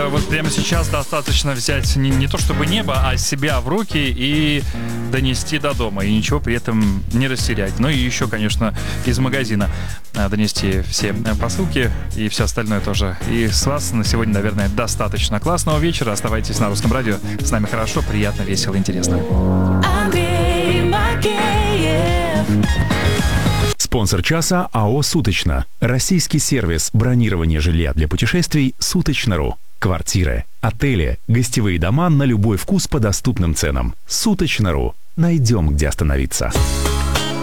вот прямо сейчас достаточно взять не то чтобы небо, а себя в руки и донести до дома, и ничего при этом не растерять. Ну и еще, конечно, из магазина донести все посылки и все остальное тоже. И с вас на сегодня, наверное, достаточно. Классного вечера, оставайтесь на Русском радио. С нами хорошо, приятно, весело, интересно. Спонсор часа АО «Суточно». Российский сервис бронирования жилья для путешествий «Суточно.ру». Квартиры, отели, гостевые дома на любой вкус по доступным ценам. «Суточно.ру». Найдем, где остановиться.